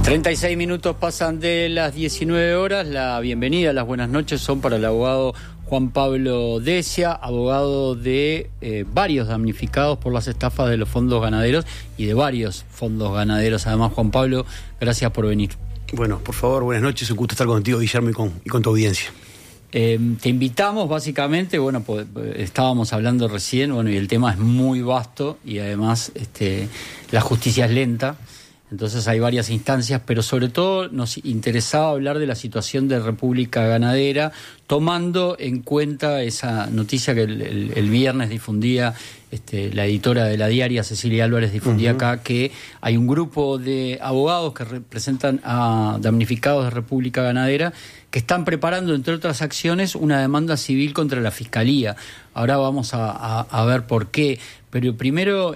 36 minutos pasan de las 19 horas. La bienvenida, las buenas noches son para el abogado Juan Pablo Decia, abogado de varios damnificados por las estafas de los fondos ganaderos y de varios fondos ganaderos. Además, Juan Pablo, gracias por venir. Bueno, por favor, buenas noches. Un gusto estar contigo, Guillermo, y con tu audiencia. Te invitamos básicamente, bueno, pues, estábamos hablando recién, bueno, y el tema es muy vasto y además la justicia es lenta. Entonces hay varias instancias, pero sobre todo nos interesaba hablar de la situación de República Ganadera, tomando en cuenta esa noticia que el viernes difundía la editora de La Diaria, Cecilia Álvarez, difundía acá, que hay un grupo de abogados que representan a damnificados de República Ganadera que están preparando, entre otras acciones, una demanda civil contra la Fiscalía. Ahora vamos a ver por qué. Pero primero,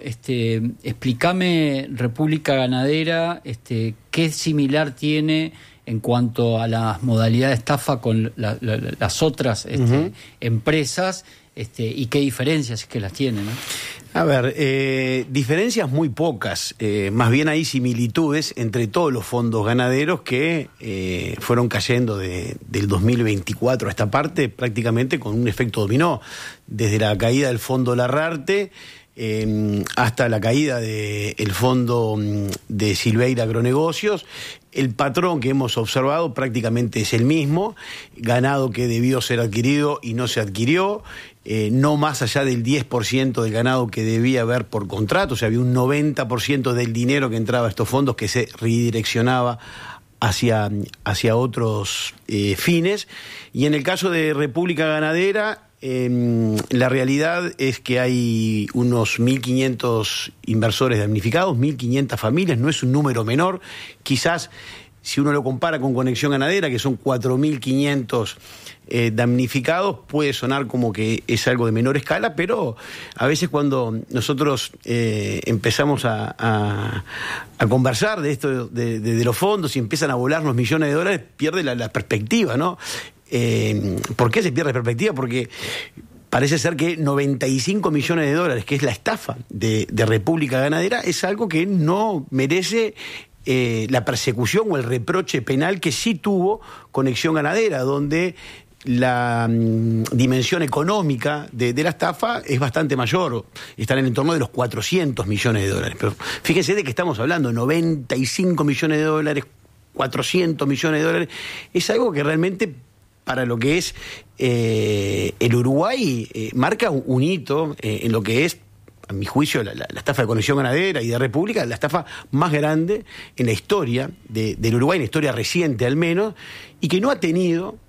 explícame República Ganadera, qué similar tiene en cuanto a la modalidad de estafa con las otras empresas, y qué diferencias es que las tiene, ¿no? A ver, diferencias muy pocas, más bien hay similitudes entre todos los fondos ganaderos que fueron cayendo del 2024 a esta parte prácticamente con un efecto dominó, desde la caída del fondo Larrarte hasta la caída del fondo de Silveira Agronegocios. El patrón que hemos observado prácticamente es el mismo: ganado que debió ser adquirido y no se adquirió, no más allá del 10% del ganado que debía haber por contrato, o sea, había un 90% del dinero que entraba a estos fondos que se redireccionaba hacia otros fines. Y en el caso de República Ganadera, la realidad es que hay unos 1.500 inversores damnificados, 1.500 familias, no es un número menor. Quizás si uno lo compara con Conexión Ganadera, que son 4.500 damnificados, puede sonar como que es algo de menor escala, pero a veces cuando nosotros empezamos a conversar de esto, de los fondos, y empiezan a volar los millones de dólares, pierde la perspectiva, ¿no? ¿Por qué se pierde perspectiva? Porque parece ser que 95 millones de dólares, que es la estafa de República Ganadera, es algo que no merece la persecución o el reproche penal que sí tuvo Conexión Ganadera, donde la dimensión económica de la estafa es bastante mayor, está en el entorno de los 400 millones de dólares. Pero fíjense de que estamos hablando, 95 millones de dólares, 400 millones de dólares, es algo que realmente, para lo que es el Uruguay, marca un hito en lo que es, a mi juicio, la estafa de Conexión Ganadera y de República, la estafa más grande en la historia del Uruguay, en la historia reciente al menos, y que no ha tenido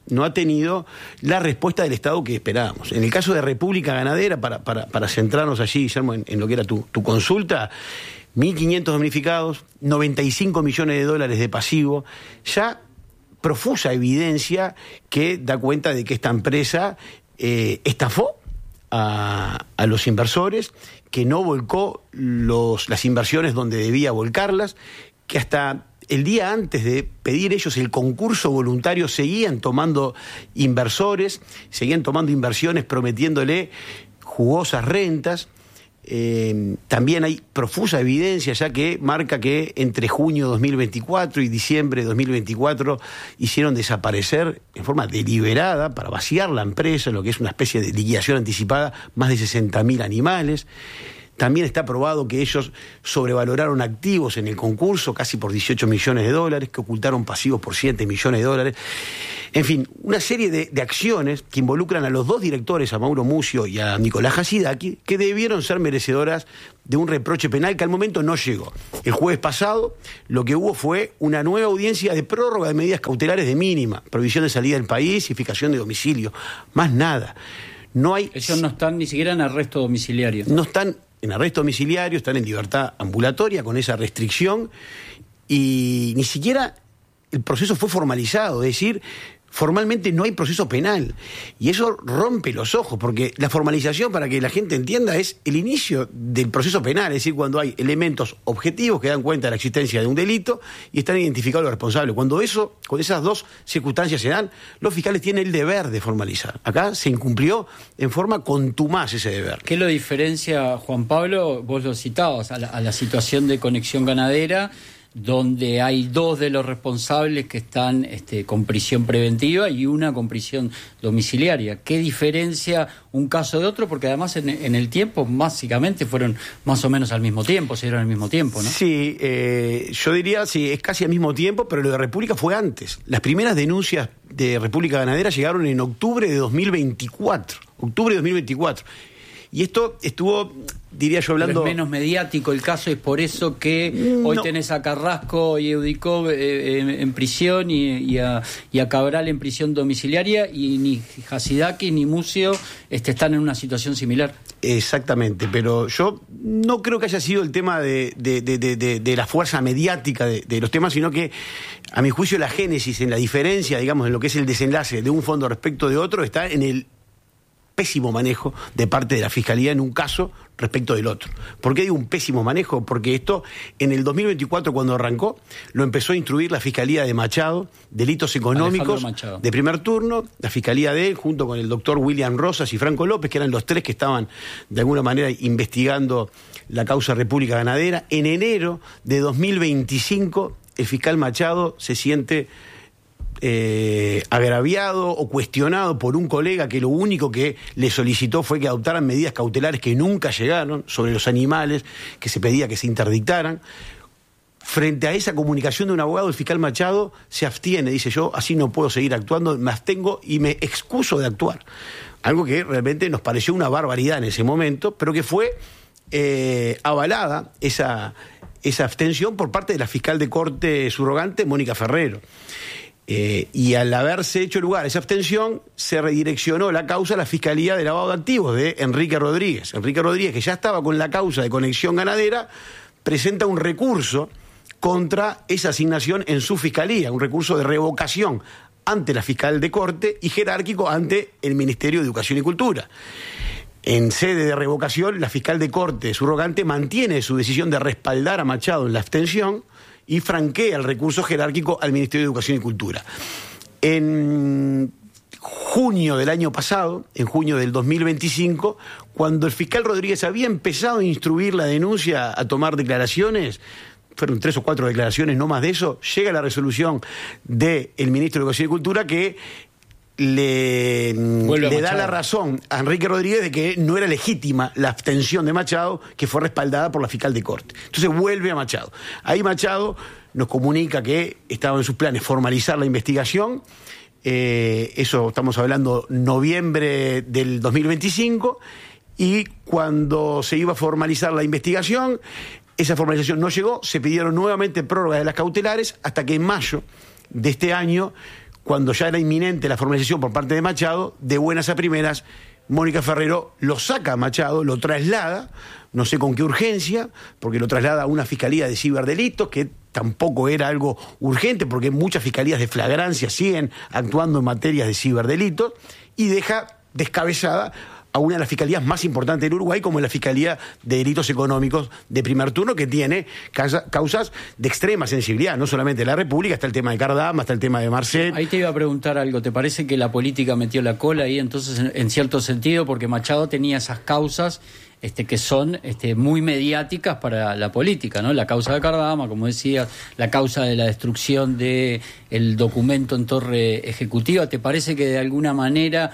la respuesta del Estado que esperábamos. En el caso de República Ganadera, para centrarnos allí, Guillermo, en lo que era tu consulta, 1.500 damnificados, 95 millones de dólares de pasivo, ya profusa evidencia que da cuenta de que esta empresa estafó a los inversores, que no volcó las inversiones donde debía volcarlas, que hasta el día antes de pedir ellos el concurso voluntario seguían tomando inversores, seguían tomando inversiones prometiéndole jugosas rentas. También hay profusa evidencia ya que marca que entre junio de 2024 y diciembre de 2024 hicieron desaparecer en forma deliberada, para vaciar la empresa, lo que es una especie de liquidación anticipada, más de 60.000 animales. También está probado que ellos sobrevaloraron activos en el concurso casi por 18 millones de dólares, que ocultaron pasivos por 7 millones de dólares. En fin, una serie de acciones que involucran a los dos directores, a Mauro Mucio y a Nicolás Hasidaki, que debieron ser merecedoras de un reproche penal que al momento no llegó. El jueves pasado lo que hubo fue una nueva audiencia de prórroga de medidas cautelares de mínima, prohibición de salida del país y fijación de domicilio. Más nada. No hay... Ellos no están ni siquiera en arresto domiciliario. No están en arresto domiciliario, están en libertad ambulatoria con esa restricción, y ni siquiera el proceso fue formalizado, es decir, formalmente no hay proceso penal, y eso rompe los ojos, porque la formalización, para que la gente entienda, es el inicio del proceso penal, es decir, cuando hay elementos objetivos que dan cuenta de la existencia de un delito y están identificados los responsables. Cuando esas dos circunstancias se dan, los fiscales tienen el deber de formalizar. Acá se incumplió en forma contumaz ese deber. ¿Qué lo diferencia, Juan Pablo? Vos lo citabas, a la situación de Conexión Ganadera, donde hay 2 de los responsables que están con prisión preventiva y una con prisión domiciliaria. ¿Qué diferencia un caso de otro? Porque además en el tiempo, básicamente, fueron más o menos al mismo tiempo, se dieron al mismo tiempo, ¿no? Sí, yo diría, sí, es casi al mismo tiempo, pero lo de República fue antes. Las primeras denuncias de República Ganadera llegaron en octubre de 2024. Y esto estuvo, diría yo, hablando... Pero es menos mediático el caso, es por eso que hoy tenés a Carrasco y Eudicó en prisión y a Cabral en prisión domiciliaria, y ni Hasidaki ni Mucio están en una situación similar. Exactamente, pero yo no creo que haya sido el tema de la fuerza mediática de los temas, sino que, a mi juicio, la génesis, en la diferencia, digamos, en lo que es el desenlace de un fondo respecto de otro, está en el pésimo manejo de parte de la Fiscalía en un caso respecto del otro. ¿Por qué digo un pésimo manejo? Porque esto, en el 2024, cuando arrancó, lo empezó a instruir la Fiscalía de Machado, delitos económicos de primer turno, la Fiscalía de él, junto con el doctor William Rosas y Franco López, que eran los 3 que estaban, de alguna manera, investigando la causa República Ganadera. En enero de 2025, el fiscal Machado se siente agraviado o cuestionado por un colega que lo único que le solicitó fue que adoptaran medidas cautelares que nunca llegaron sobre los animales, que se pedía que se interdictaran. Frente a esa comunicación de un abogado, el fiscal Machado se abstiene, dice: yo así no puedo seguir actuando, me abstengo y me excuso de actuar. Algo que realmente nos pareció una barbaridad en ese momento, pero que fue avalada esa abstención por parte de la fiscal de corte subrogante, Mónica Ferrero. Y al haberse hecho lugar a esa abstención, se redireccionó la causa a la Fiscalía de Lavado de Activos de Enrique Rodríguez. Enrique Rodríguez, que ya estaba con la causa de Conexión Ganadera, presenta un recurso contra esa asignación en su fiscalía, un recurso de revocación ante la fiscal de corte y jerárquico ante el Ministerio de Educación y Cultura. En sede de revocación, la fiscal de corte subrogante mantiene su decisión de respaldar a Machado en la abstención y franquea el recurso jerárquico al Ministerio de Educación y Cultura. En junio del año pasado, en junio del 2025, cuando el fiscal Rodríguez había empezado a instruir la denuncia, a tomar declaraciones, fueron 3 o 4 declaraciones, no más de eso, llega la resolución del Ministro de Educación y Cultura que le da la razón a Enrique Rodríguez de que no era legítima la abstención de Machado, que fue respaldada por la fiscal de corte. Entonces vuelve a Machado. Ahí Machado nos comunica que estaba en sus planes formalizar la investigación. Eso estamos hablando noviembre del 2025, y cuando se iba a formalizar la investigación, esa formalización no llegó, se pidieron nuevamente prórrogas de las cautelares, hasta que en mayo de este año, cuando ya era inminente la formalización por parte de Machado, de buenas a primeras, Mónica Ferrero lo saca a Machado, lo traslada, no sé con qué urgencia, porque lo traslada a una fiscalía de ciberdelitos, que tampoco era algo urgente, porque muchas fiscalías de flagrancia siguen actuando en materias de ciberdelitos, y deja descabezada a una de las fiscalías más importantes del Uruguay, como es la Fiscalía de Delitos Económicos de primer turno, que tiene causas de extrema sensibilidad, no solamente de la República, está el tema de Cardama, está el tema de Marcet. Ahí te iba a preguntar algo, ¿te parece que la política metió la cola ahí entonces en cierto sentido? Porque Machado tenía esas causas que son muy mediáticas para la política, ¿no? La causa de Cardama, como decías, la causa de la destrucción de el documento en torre ejecutiva. ¿Te parece que de alguna manera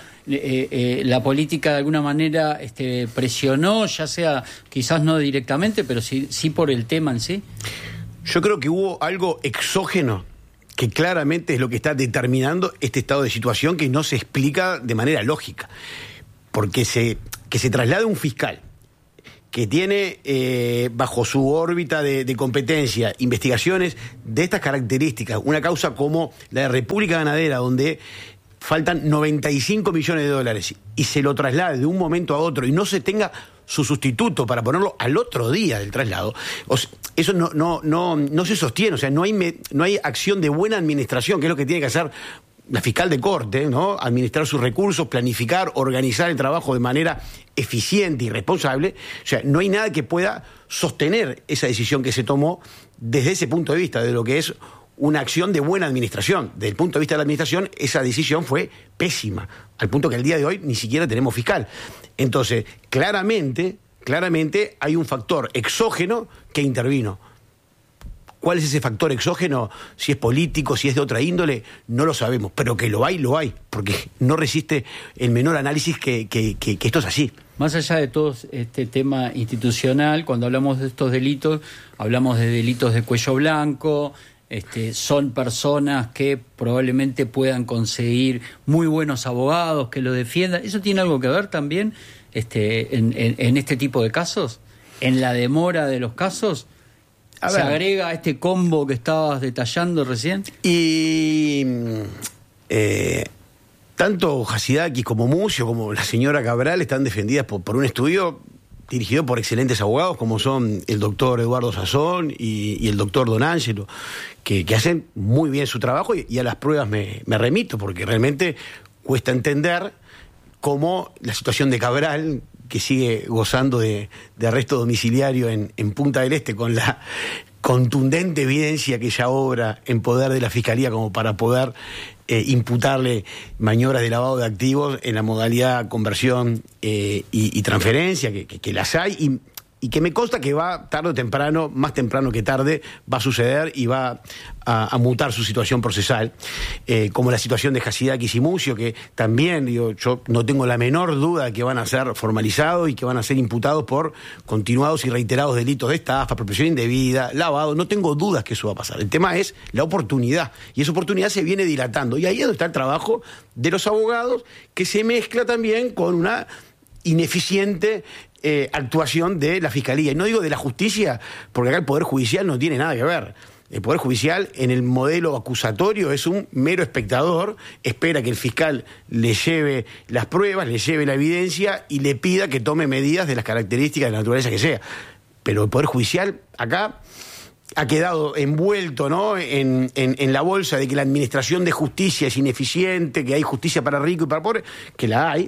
la política de alguna manera presionó, ya sea quizás no directamente, pero sí por el tema en sí? Yo creo que hubo algo exógeno que claramente es lo que está determinando este estado de situación, que no se explica de manera lógica. Porque que se traslade un fiscal que tiene bajo su órbita de competencia investigaciones de estas características, una causa como la de República Ganadera, donde faltan 95 millones de dólares, y se lo traslade de un momento a otro y no se tenga su sustituto para ponerlo al otro día del traslado, eso no se sostiene. O sea, no hay acción de buena administración, que es lo que tiene que hacer la fiscal de corte, ¿no? Administrar sus recursos, planificar, organizar el trabajo de manera eficiente y responsable. O sea, no hay nada que pueda sostener esa decisión que se tomó desde ese punto de vista, de lo que es una acción de buena administración. Desde el punto de vista de la administración, esa decisión fue pésima, al punto que el día de hoy ni siquiera tenemos fiscal. Entonces, claramente hay un factor exógeno que intervino. ¿Cuál es ese factor exógeno? Si es político, si es de otra índole, no lo sabemos. Pero que lo hay, porque no resiste el menor análisis que esto es así. Más allá de todo este tema institucional, cuando hablamos de estos delitos, hablamos de delitos de cuello blanco. Son personas que probablemente puedan conseguir muy buenos abogados que lo defiendan. ¿Eso tiene algo que ver también en este tipo de casos? ¿En la demora de los casos? ¿Se agrega a este combo que estabas detallando recién? Y tanto Hasidakis como Mucio, como la señora Cabral, están defendidas por un estudio dirigido por excelentes abogados como son el doctor Eduardo Sazón y el doctor Don Ángelo, que hacen muy bien su trabajo y a las pruebas me remito, porque realmente cuesta entender cómo la situación de Cabral, que sigue gozando de arresto domiciliario en Punta del Este, con la contundente evidencia que ya obra en poder de la Fiscalía como para poder imputarle maniobras de lavado de activos en la modalidad conversión y transferencia, que las hay y que me consta que va tarde o temprano, más temprano que tarde, va a suceder y va a mutar su situación procesal, como la situación de Hasidakis y Mucio, que también, yo no tengo la menor duda de que van a ser formalizados y que van a ser imputados por continuados y reiterados delitos de estafa, apropiación indebida, lavado. No tengo dudas que eso va a pasar. El tema es la oportunidad, y esa oportunidad se viene dilatando, y ahí es donde está el trabajo de los abogados, que se mezcla también con una ineficiente actuación de la Fiscalía. Y no digo de la justicia, porque acá el Poder Judicial no tiene nada que ver. El Poder Judicial, en el modelo acusatorio, es un mero espectador, espera que el fiscal le lleve las pruebas, le lleve la evidencia y le pida que tome medidas de las características de la naturaleza que sea. Pero el Poder Judicial acá ha quedado envuelto, ¿no?, en la bolsa de que la administración de justicia es ineficiente, que hay justicia para rico y para pobre, que la hay,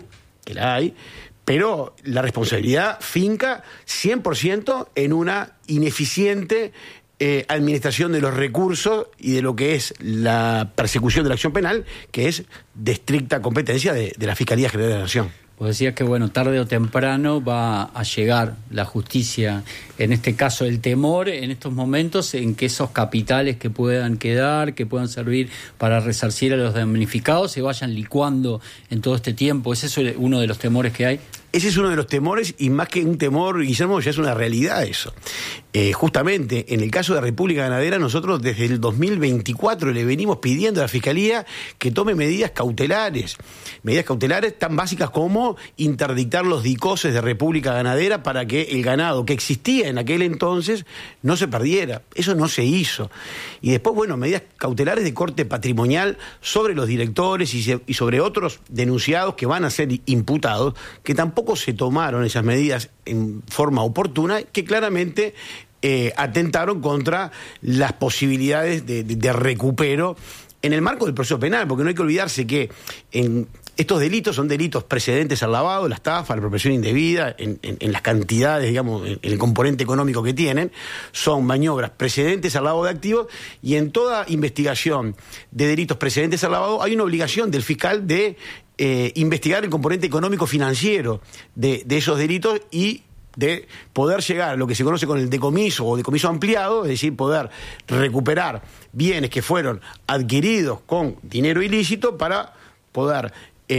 pero la responsabilidad finca 100% en una ineficiente administración de los recursos y de lo que es la persecución de la acción penal, que es de estricta competencia de la Fiscalía General de la Nación. Vos decías que, tarde o temprano va a llegar la justicia, en este caso el temor en estos momentos en que esos capitales que puedan quedar, que puedan servir para resarcir a los damnificados, se vayan licuando en todo este tiempo. ¿Es eso uno de los temores que hay? Ese es uno de los temores, y más que un temor, Guillermo, ya es una realidad eso. Justamente, en el caso de República Ganadera, nosotros desde el 2024 le venimos pidiendo a la Fiscalía que tome medidas cautelares tan básicas como interdictar los dicoses de República Ganadera para que el ganado que existía en aquel entonces no se perdiera. Eso no se hizo. Y después, medidas cautelares de corte patrimonial sobre los directores y sobre otros denunciados que van a ser imputados, que tampoco se tomaron esas medidas en forma oportuna, que claramente atentaron contra las posibilidades de recupero en el marco del proceso penal, porque no hay que olvidarse que estos delitos son delitos precedentes al lavado, la estafa, la apropiación indebida, en las cantidades, digamos, en el componente económico que tienen, son maniobras precedentes al lavado de activos, y en toda investigación de delitos precedentes al lavado hay una obligación del fiscal de investigar el componente económico financiero de esos delitos y de poder llegar a lo que se conoce con el decomiso o decomiso ampliado, es decir, poder recuperar bienes que fueron adquiridos con dinero ilícito para poder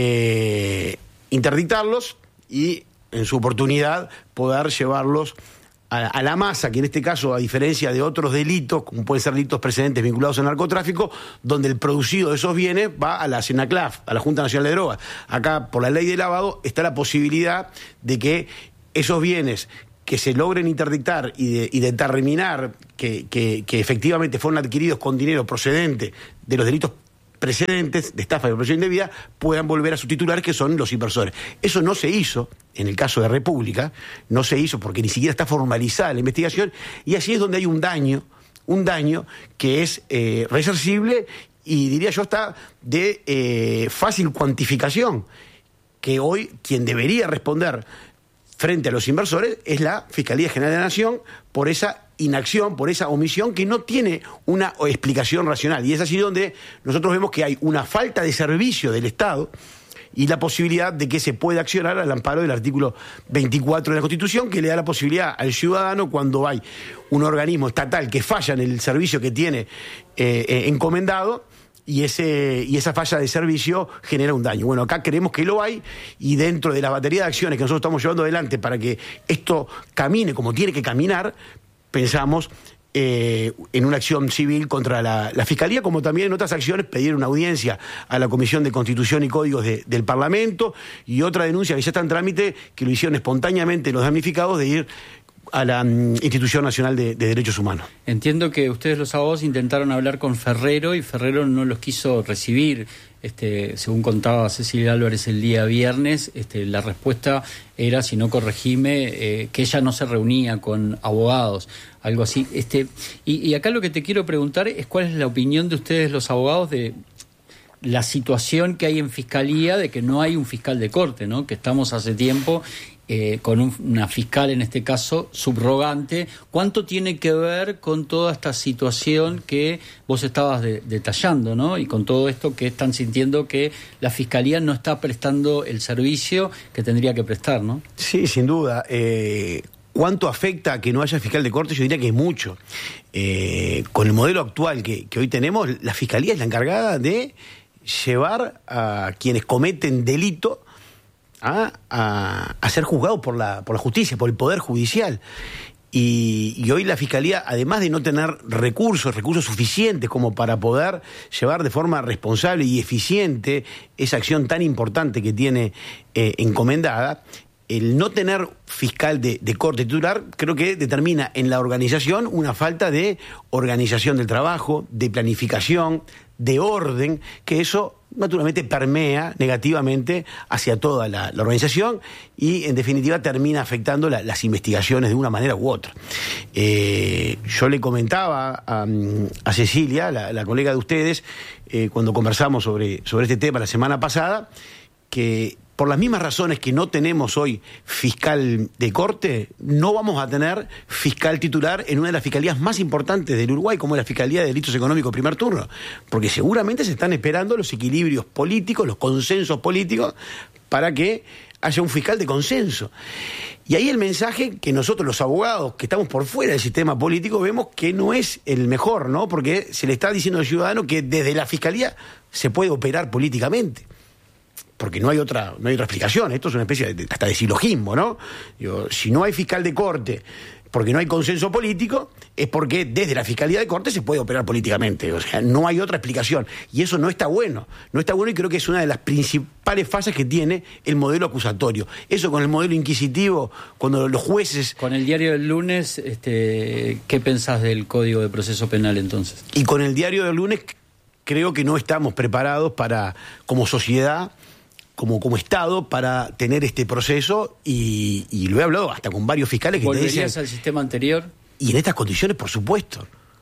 interdictarlos y, en su oportunidad, poder llevarlos a la masa, que en este caso, a diferencia de otros delitos, como pueden ser delitos precedentes vinculados al narcotráfico, donde el producido de esos bienes va a la CENACLAF, a la Junta Nacional de Drogas. Acá, por la ley de lavado, está la posibilidad de que esos bienes que se logren interdictar y determinar que efectivamente fueron adquiridos con dinero procedente de los delitos precedentes de estafa y apropiación indebida puedan volver a su titular, que son los inversores. Eso no se hizo en el caso de República, no se hizo porque ni siquiera está formalizada la investigación, y así es donde hay un daño que es resarcible y, diría yo, está de fácil cuantificación, que hoy quien debería responder frente a los inversores es la Fiscalía General de la Nación por esa inacción, por esa omisión que no tiene una explicación racional. Y es así donde nosotros vemos que hay una falta de servicio del Estado y la posibilidad de que se pueda accionar al amparo del artículo 24 de la Constitución, que le da la posibilidad al ciudadano, cuando hay un organismo estatal que falla en el servicio que tiene encomendado, y esa falla de servicio genera un daño. Bueno, acá creemos que lo hay, y dentro de la batería de acciones que nosotros estamos llevando adelante para que esto camine como tiene que caminar, pensamos en una acción civil contra la Fiscalía, como también en otras acciones pedir una audiencia a la Comisión de Constitución y Códigos del Parlamento, y otra denuncia que ya está en trámite, que lo hicieron espontáneamente los damnificados, de ir a la Institución Nacional de Derechos Humanos. Entiendo que ustedes, los abogados, intentaron hablar con Ferrero y Ferrero no los quiso recibir. Según contaba Cecilia Álvarez el día viernes, la respuesta era, si no corregime, que ella no se reunía con abogados, algo así. Y acá lo que te quiero preguntar es cuál es la opinión de ustedes, los abogados, de la situación que hay en Fiscalía, de que no hay un fiscal de corte, ¿no? Que estamos hace tiempo con una fiscal, en este caso, subrogante. ¿Cuánto tiene que ver con toda esta situación que vos estabas detallando, ¿no? Y con todo esto que están sintiendo que la Fiscalía no está prestando el servicio que tendría que prestar, ¿no? Sí, sin duda. ¿Cuánto afecta a que no haya fiscal de corte? Yo diría que es mucho. Con el modelo actual que hoy tenemos, la Fiscalía es la encargada de llevar a quienes cometen delito a ser juzgados por la justicia, por el Poder Judicial. Y hoy la Fiscalía, además de no tener recursos suficientes como para poder llevar de forma responsable y eficiente esa acción tan importante que tiene encomendada, el no tener fiscal de corte titular creo que determina en la organización una falta de organización del trabajo, de planificación, de orden, que eso naturalmente permea negativamente hacia toda la organización y en definitiva termina afectando las investigaciones de una manera u otra. Yo le comentaba a Cecilia, la colega de ustedes, cuando conversamos sobre este tema la semana pasada, que por las mismas razones que no tenemos hoy fiscal de corte, no vamos a tener fiscal titular en una de las fiscalías más importantes del Uruguay, como es la Fiscalía de Delitos Económicos primer turno, porque seguramente se están esperando los equilibrios políticos, los consensos políticos, para que haya un fiscal de consenso. Y ahí el mensaje que nosotros, los abogados, que estamos por fuera del sistema político, vemos que no es el mejor, ¿no? Porque se le está diciendo al ciudadano que desde la Fiscalía se puede operar políticamente. Porque no hay otra explicación. Esto es una especie hasta de silogismo, ¿no? Si no hay fiscal de corte porque no hay consenso político, es porque desde la Fiscalía de Corte se puede operar políticamente. O sea, no hay otra explicación. Y eso no está bueno. No está bueno, y creo que es una de las principales fases que tiene el modelo acusatorio. Eso con el modelo inquisitivo, cuando los jueces... Con el diario del lunes, ¿qué pensás del Código de Proceso Penal entonces? Y con el diario del lunes creo que no estamos preparados para, como sociedad, como Estado, para tener este proceso, y lo he hablado hasta con varios fiscales que te dicen... ¿Volverías al sistema anterior? Y en estas condiciones, por supuesto,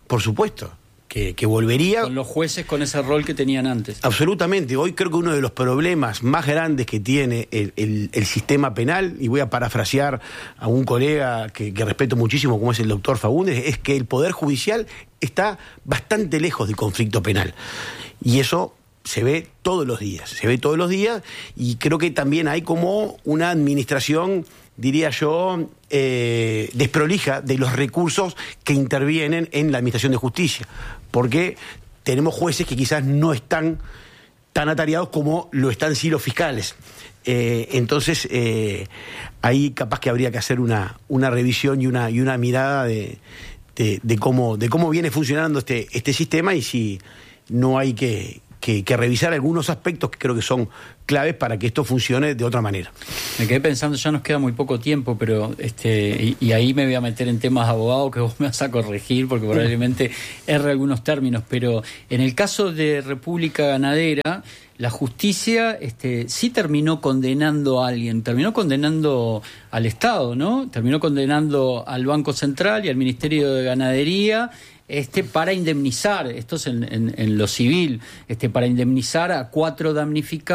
que volvería... Con los jueces con ese rol que tenían antes. Absolutamente. Hoy creo que uno de los problemas más grandes que tiene el sistema penal, y voy a parafrasear a un colega que respeto muchísimo, como es el doctor Faúndez, es que el Poder Judicial está bastante lejos del conflicto penal. Y eso se ve todos los días, y creo que también hay como una administración, diría yo, desprolija de los recursos que intervienen en la administración de justicia, porque tenemos jueces que quizás no están tan atareados como lo están sí los fiscales. Entonces, ahí capaz que habría que hacer una revisión y una mirada de cómo viene funcionando este sistema, y si no hay que revisar algunos aspectos que creo que son claves para que esto funcione de otra manera. Me quedé pensando, ya nos queda muy poco tiempo, pero y ahí me voy a meter en temas de abogado que vos me vas a corregir porque probablemente erre algunos términos, pero en el caso de República Ganadera, la justicia sí terminó condenando a alguien, terminó condenando al Estado, ¿no? Terminó condenando al Banco Central y al Ministerio de Ganadería, para indemnizar, esto es en lo civil, para indemnizar a 4 damnificados